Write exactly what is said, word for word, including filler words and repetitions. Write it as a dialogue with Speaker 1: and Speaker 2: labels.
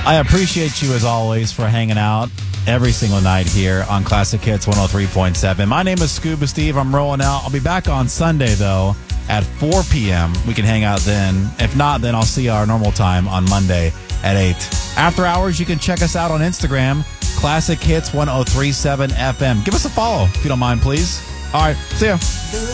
Speaker 1: I appreciate you, as always, for hanging out every single night here on Classic Hits one oh three point seven. My name is Scuba Steve. I'm rolling out. I'll be back on Sunday, though, at four p.m. We can hang out then. If not, then I'll see you our normal time on Monday at eight. After hours, you can check us out on Instagram, Classic Hits one oh three point seven F M. Give us a follow, if you don't mind, please. All right, see ya.